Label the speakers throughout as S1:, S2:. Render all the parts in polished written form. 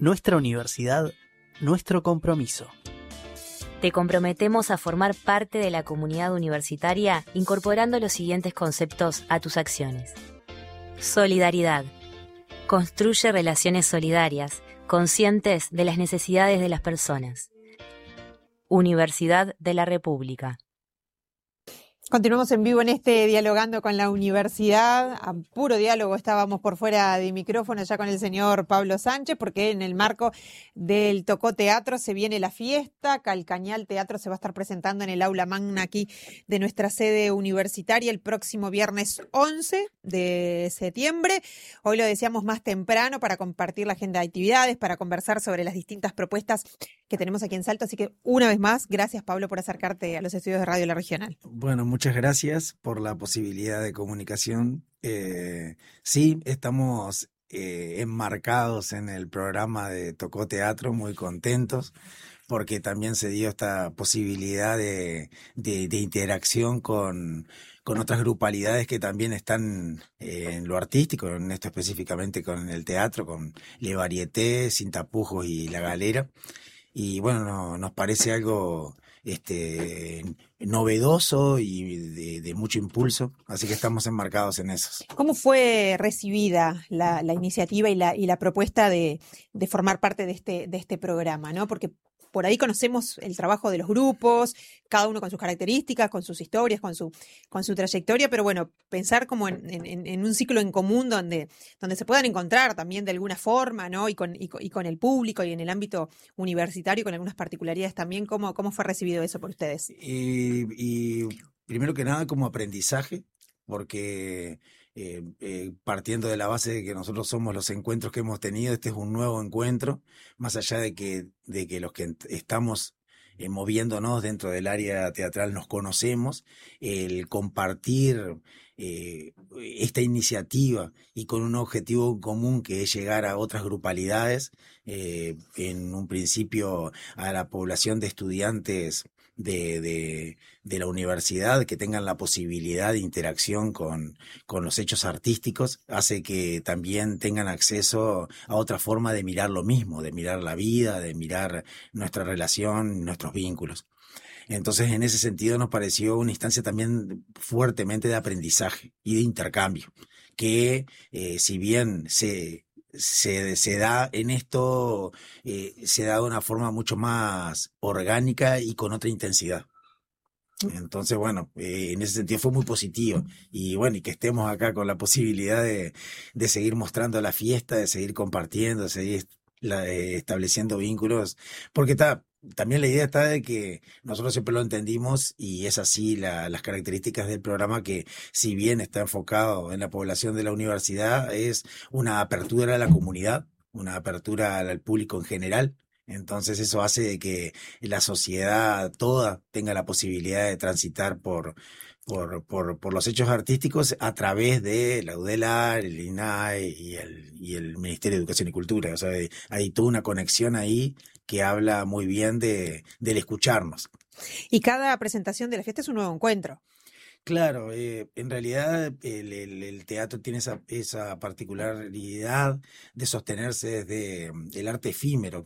S1: Nuestra universidad, nuestro compromiso.
S2: Te comprometemos a formar parte de la comunidad universitaria incorporando los siguientes conceptos a tus acciones. Solidaridad. Construye relaciones solidarias, conscientes de las necesidades de las personas. Universidad de la República.
S3: Continuamos en vivo en este Dialogando con la Universidad. A puro diálogo estábamos por fuera de micrófono ya con el señor Pablo Sánchez, porque en el marco del Tocó Teatro se viene la fiesta. Calcañal Teatro se va a estar presentando en el aula magna aquí de nuestra sede universitaria el próximo viernes 11 de septiembre. Hoy lo decíamos más temprano para compartir la agenda de actividades, para conversar sobre las distintas propuestas que tenemos aquí en Salto. Así que una vez más, gracias Pablo por acercarte a los estudios de Radio La Regional.
S4: Bueno, muchas gracias por la posibilidad de comunicación. Sí, estamos enmarcados en el programa de Tocó Teatro, muy contentos, porque también se dio esta posibilidad de interacción con otras grupalidades que también están en lo artístico, en esto específicamente con el teatro, con Le Varieté, Sin Tapujos y La Galera. Y bueno, nos parece algo novedoso y de mucho impulso, así que estamos enmarcados en eso.
S3: ¿Cómo fue recibida la iniciativa y la propuesta de formar parte de este programa, ¿no? Porque por ahí conocemos el trabajo de los grupos, cada uno con sus características, con sus historias, con su trayectoria, pero bueno, pensar como en un ciclo en común donde se puedan encontrar también de alguna forma, ¿no? Y con el público y en el ámbito universitario, con algunas particularidades también, ¿cómo fue recibido eso por ustedes?
S4: Y primero que nada como aprendizaje, porque partiendo de la base de que nosotros somos los encuentros que hemos tenido, este es un nuevo encuentro, más allá de que los que estamos moviéndonos dentro del área teatral nos conocemos, el compartir esta iniciativa y con un objetivo común que es llegar a otras grupalidades, en un principio a la población de estudiantes de la universidad, que tengan la posibilidad de interacción con los hechos artísticos, hace que también tengan acceso a otra forma de mirar lo mismo, de mirar la vida, de mirar nuestra relación, nuestros vínculos. Entonces, en ese sentido nos pareció una instancia también fuertemente de aprendizaje y de intercambio, que si bien se da en esto, se da de una forma mucho más orgánica y con otra intensidad. Entonces, bueno, en ese sentido fue muy positivo. Y bueno, y que estemos acá con la posibilidad de seguir mostrando la fiesta, de seguir compartiendo, de seguir estableciendo vínculos, porque también la idea está de que nosotros siempre lo entendimos y es así las características del programa, que si bien está enfocado en la población de la universidad, es una apertura a la comunidad, una apertura al público en general. Entonces eso hace de que la sociedad toda tenga la posibilidad de transitar por los hechos artísticos a través de la UDELAR, el INAE y el Ministerio de Educación y Cultura. O sea, hay toda una conexión ahí que habla muy bien del escucharnos.
S3: Y cada presentación de la fiesta es un nuevo encuentro.
S4: Claro, en realidad el teatro tiene esa particularidad de sostenerse desde el arte efímero.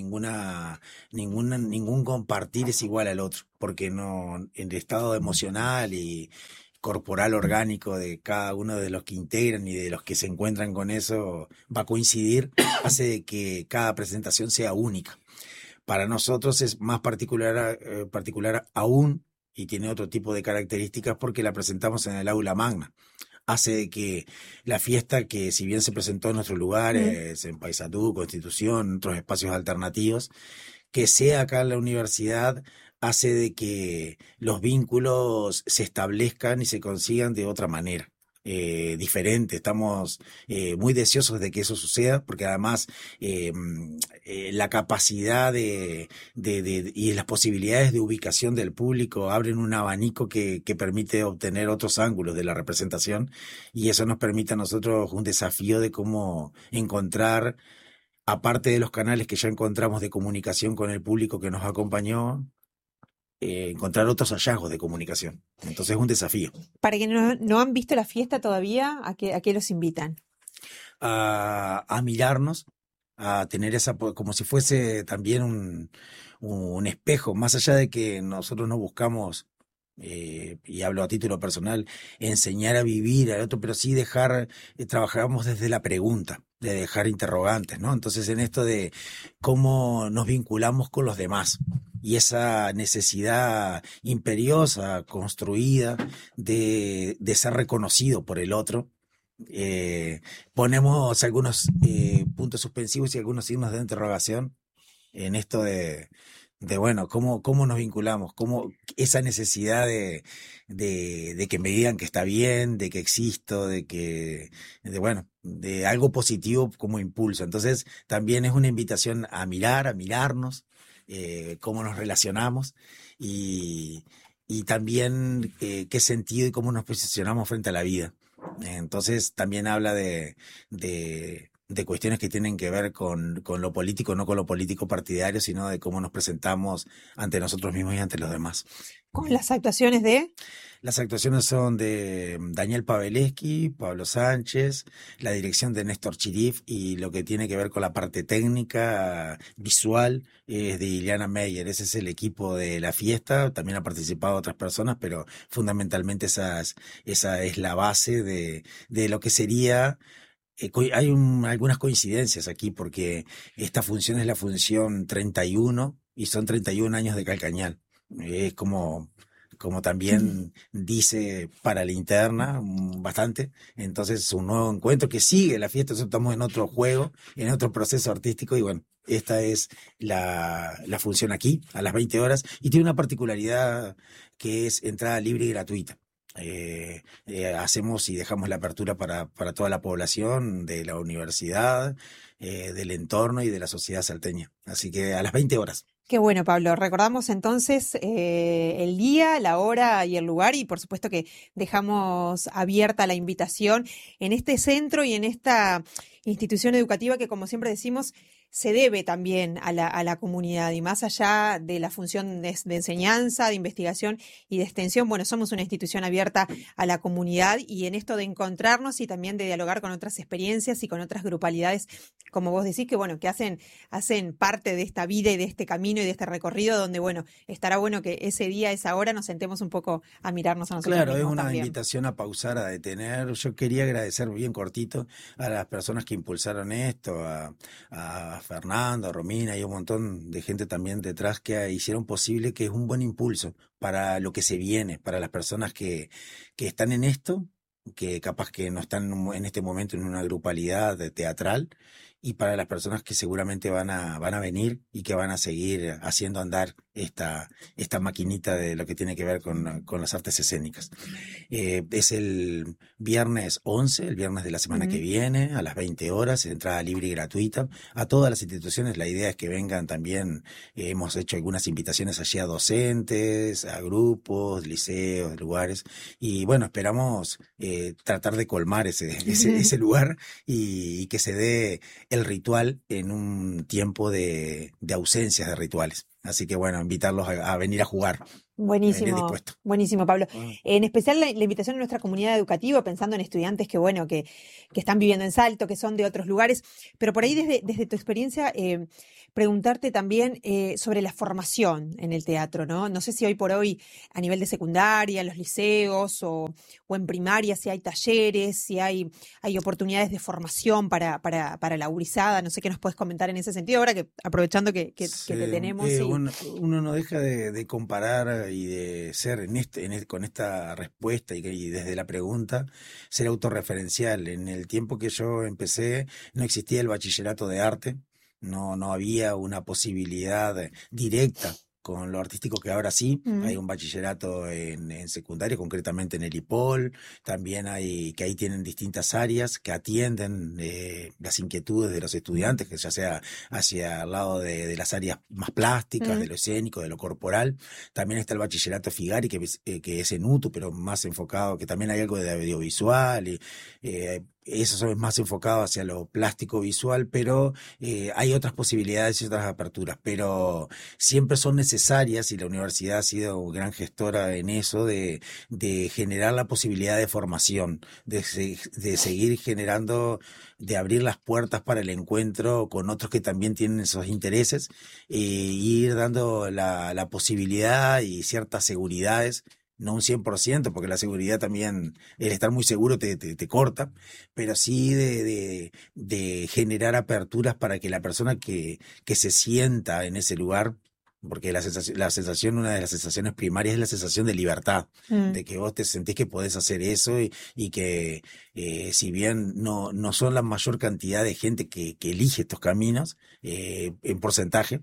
S4: Ningún compartir es igual al otro, porque no, el estado emocional y corporal orgánico de cada uno de los que integran y de los que se encuentran con eso va a coincidir, hace que cada presentación sea única. Para nosotros es más particular aún, y tiene otro tipo de características porque la presentamos en el aula magna. Hace de que la fiesta, que si bien se presentó en otros lugares, en Paysandú, Constitución, en otros espacios alternativos, que sea acá en la universidad, hace de que los vínculos se establezcan y se consigan de otra manera. Diferente. Estamos muy deseosos de que eso suceda, porque además la capacidad y las posibilidades de ubicación del público abren un abanico que permite obtener otros ángulos de la representación, y eso nos permite a nosotros un desafío de cómo encontrar, aparte de los canales que ya encontramos de comunicación con el público que nos acompañó, encontrar otros hallazgos de comunicación. Entonces es un desafío.
S3: Para quienes no han visto la fiesta todavía, ¿a qué los invitan?
S4: A mirarnos, a tener como si fuese también un espejo, más allá de que nosotros no buscamos, y hablo a título personal, enseñar a vivir al otro, pero sí trabajamos desde la pregunta, de dejar interrogantes, ¿no? Entonces, en esto de cómo nos vinculamos con los demás y esa necesidad imperiosa, construida, de ser reconocido por el otro. Ponemos algunos puntos suspensivos y algunos signos de interrogación en esto de bueno, cómo nos vinculamos, cómo esa necesidad de que me digan que está bien, de que existo, de algo positivo como impulso. Entonces, también es una invitación a mirarnos, cómo nos relacionamos y también qué sentido y cómo nos posicionamos frente a la vida. Entonces, también habla de cuestiones que tienen que ver con lo político, no con lo político partidario, sino de cómo nos presentamos ante nosotros mismos y ante los demás.
S3: ¿Con las actuaciones de?
S4: Las actuaciones son de Daniel Paveleski, Pablo Sánchez, la dirección de Néstor Chirif y lo que tiene que ver con la parte técnica, visual, es de Ileana Meyer. Ese es el equipo de la fiesta. También han participado otras personas, pero fundamentalmente esa es la base de lo que sería. Hay algunas coincidencias aquí porque esta función es la función 31 y son 31 años de Calcañal. Es como también dice para la interna bastante. Entonces es un nuevo encuentro que sigue la fiesta. Nosotros estamos en otro juego, en otro proceso artístico y bueno, esta es la función aquí a las 20 horas y tiene una particularidad que es entrada libre y gratuita. Hacemos y dejamos la apertura para toda la población de la universidad, del entorno y de la sociedad salteña. Así que a las 20 horas.
S3: Qué bueno, Pablo. Recordamos entonces el día, la hora y el lugar y por supuesto que dejamos abierta la invitación en este centro y en esta institución educativa que, como siempre decimos, se debe también a la comunidad y más allá de la función de enseñanza, de investigación y de extensión, bueno, somos una institución abierta a la comunidad y en esto de encontrarnos y también de dialogar con otras experiencias y con otras grupalidades, como vos decís, que bueno, que hacen parte de esta vida y de este camino y de este recorrido donde, bueno, estará bueno que ese día, esa hora nos sentemos un poco a mirarnos a nosotros
S4: mismos. Claro,
S3: mismos
S4: es una
S3: también.
S4: Invitación a pausar, a detener. Yo quería agradecer bien cortito a las personas que impulsaron esto, a Fernando, a Romina y un montón de gente también detrás que hicieron posible, que es un buen impulso para lo que se viene, para las personas que están en esto, que capaz que no están en este momento en una grupalidad teatral, y para las personas que seguramente van a venir y que van a seguir haciendo andar esta maquinita de lo que tiene que ver con las artes escénicas. Es el viernes 11, el viernes de la semana que viene, a las 20 horas, entrada libre y gratuita. A todas las instituciones la idea es que vengan también, hemos hecho algunas invitaciones allí a docentes, a grupos, liceos, lugares, y bueno, esperamos tratar de colmar ese lugar y que se dé el ritual en un tiempo de ausencias de rituales. Así que bueno, invitarlos a venir a jugar.
S3: Buenísimo, buenísimo, Pablo. En especial la invitación a nuestra comunidad educativa, pensando en estudiantes que, bueno, que están viviendo en Salto, que son de otros lugares, pero por ahí desde tu experiencia, preguntarte también sobre la formación en el teatro, ¿no? No sé si hoy por hoy a nivel de secundaria, en los liceos o en primaria, si hay talleres, si hay oportunidades de formación para la gurizada, no sé qué nos puedes comentar en ese sentido, ahora que aprovechando que te tenemos.
S4: Uno no deja de comparar y de ser con esta respuesta y desde la pregunta, ser autorreferencial. En el tiempo que yo empecé no existía el bachillerato de arte, no había una posibilidad directa con lo artístico que ahora sí. Hay un bachillerato en secundaria, concretamente en el IPOL, también hay que ahí tienen distintas áreas que atienden las inquietudes de los estudiantes, que ya sea hacia el lado de las áreas más plásticas, de lo escénico, de lo corporal. También está el bachillerato Figari, que es en UTU, pero más enfocado, que también hay algo de audiovisual y eso es más enfocado hacia lo plástico visual, pero hay otras posibilidades y otras aperturas, pero siempre son necesarias, y la universidad ha sido gran gestora en eso, de generar la posibilidad de formación, de seguir generando, de abrir las puertas para el encuentro con otros que también tienen esos intereses, y ir dando la posibilidad y ciertas seguridades. No un 100%, porque la seguridad también, el estar muy seguro te corta, pero sí de generar aperturas para que la persona que se sienta en ese lugar, porque la sensación, una de las sensaciones primarias es la sensación de libertad, de que vos te sentís que podés hacer eso, y que si bien no son la mayor cantidad de gente que elige estos caminos, en porcentaje,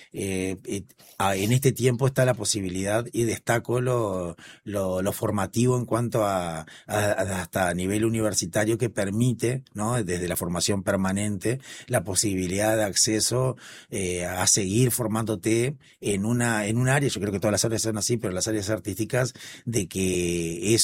S4: en este tiempo está la posibilidad, y destaco lo formativo en cuanto a hasta a nivel universitario, que permite, ¿no?, desde la formación permanente, la posibilidad de acceso a seguir formándote en un área. Yo creo que todas las áreas son así, pero las áreas artísticas, de que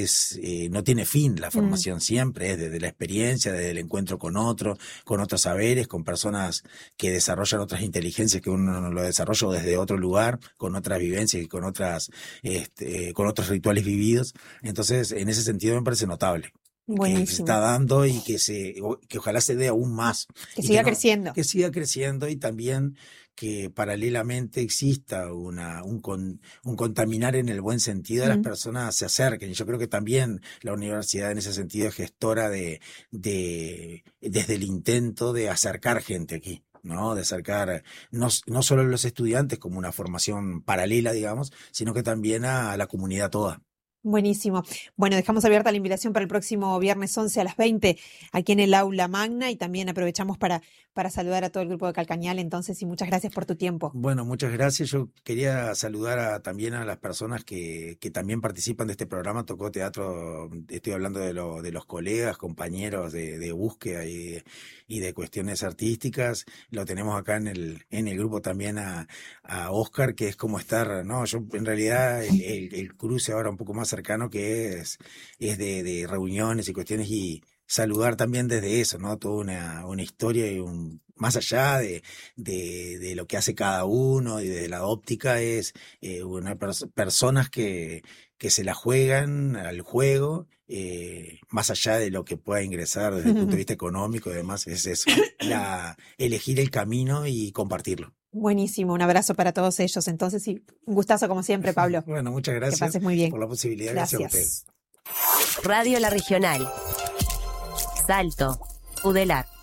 S4: no tiene fin la formación, siempre es desde la experiencia, desde el encuentro con otros saberes, con personas que desarrollan otras inteligencias que uno no lo desarrolla, o desde otro lugar, con otras vivencias y con otros rituales vividos. Entonces, en ese sentido me parece notable.
S3: Buenísimo.
S4: Que se está dando, y que ojalá se dé aún más.
S3: Que siga creciendo.
S4: Que siga creciendo, y también que paralelamente exista un contaminar en el buen sentido, de las personas se acerquen. Yo creo que también la universidad en ese sentido es gestora desde el intento de acercar gente aquí, ¿no? De acercar no solo a los estudiantes como una formación paralela, digamos, sino que también a la comunidad toda.
S3: Buenísimo. Bueno, dejamos abierta la invitación para el próximo viernes 11 a las 20 aquí en el Aula Magna, y también aprovechamos para saludar a todo el grupo de Calcañal, entonces, y muchas gracias por tu tiempo.
S4: Bueno, muchas gracias. Yo quería saludar también a las personas que también participan de este programa Tocó Teatro. Estoy hablando de los colegas, compañeros de búsqueda y de cuestiones artísticas. Lo tenemos acá en el grupo también a Oscar, que es como estar, ¿no? Yo en realidad el cruce ahora un poco más cercano, que es de reuniones y cuestiones, y saludar también desde eso, ¿no? Toda una historia, y más allá de lo que hace cada uno y de la óptica, es personas que se la juegan al juego, más allá de lo que pueda ingresar desde el punto de vista económico y demás, es eso, elegir el camino y compartirlo.
S3: Buenísimo, un abrazo para todos ellos. Entonces, sí, un gustazo como siempre, Pablo.
S4: Bueno, muchas gracias.
S3: Que pases muy bien.
S4: Por la posibilidad. Gracias a ustedes.
S2: Radio La Regional. Salto, Udelar.